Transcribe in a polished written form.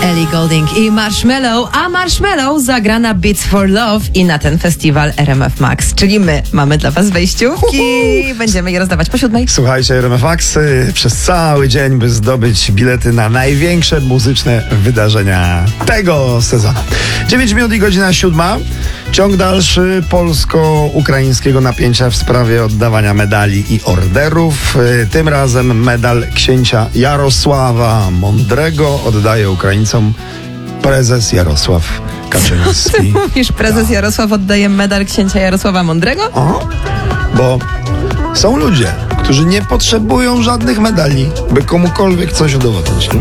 Ellie Goulding i Marshmello, a Marshmello zagra na Beats for Love i na ten festiwal RMF Max, czyli my mamy dla was wejściówki. Będziemy je rozdawać po 7:00. Słuchajcie, RMF Max przez cały dzień, by zdobyć bilety na największe muzyczne wydarzenia tego sezonu. 9 minut i godzina 7. Ciąg dalszy polsko-ukraińskiego napięcia w sprawie oddawania medali i orderów. Tym razem medal księcia Jarosława Mądrego oddaje Ukraińcom prezes Jarosław Kaczyński. Mówisz, prezes Jarosław oddaje medal księcia Jarosława Mądrego? O, bo są ludzie, którzy nie potrzebują żadnych medali, by komukolwiek coś udowodnić. Nie?